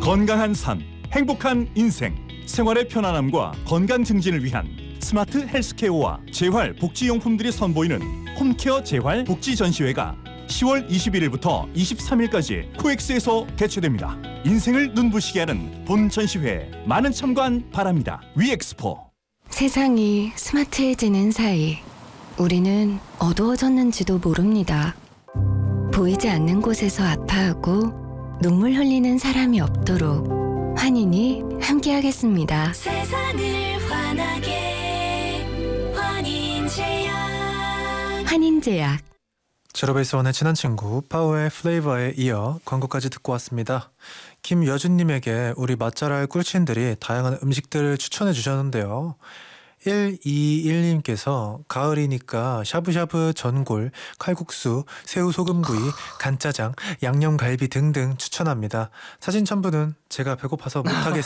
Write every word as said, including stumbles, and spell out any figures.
건강한 삶, 행복한 인생, 생활의 편안함과 건강 증진을 위한 스마트 헬스케어와 재활 복지용품들이 선보이는 홈케어 재활 복지 전시회가 시월 이십일일부터 이십삼일까지 코엑스에서 개최됩니다. 인생을 눈부시게 하는 본 전시회에 많은 참관 바랍니다. 위엑스포. 세상이 스마트해지는 사이 우리는 어두워졌는지도 모릅니다. 보이지 않는 곳에서 아파하고 눈물 흘리는 사람이 없도록 환인이 함께하겠습니다. 세상을 환하게 환인제약. 환인제약. 제로베이스원의 친한 친구 파워의 플레이버에 이어 광고까지 듣고 왔습니다. 김여준님에게 우리 맛잘알 꿀친들이 다양한 음식들을 추천해 주셨는데요. 일이일님께서 가을이니까 샤브샤브, 전골, 칼국수, 새우 소금구이, 간짜장, 양념갈비 등등 추천합니다. 사진 첨부는 제가 배고파서 못하겠습니다.